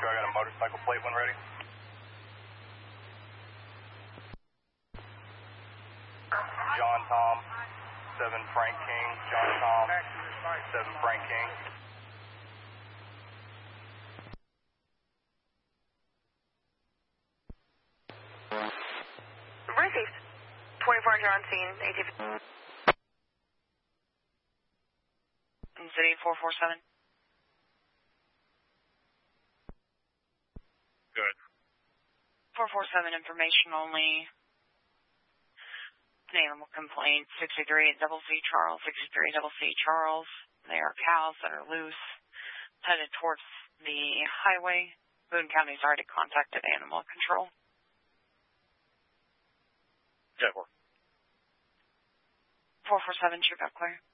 I got a motorcycle plate when ready. John Tom, 7 Frank King. John Tom, 7 Frank King. Received. 24 on scene. ATV. City 447. Good. 447 information only. An animal complaint, 63 Double C Charles, 63 Double C Charles. They are cows that are loose, headed towards the highway. Boone County's already contacted animal control. Good work. 447, shoot out clear.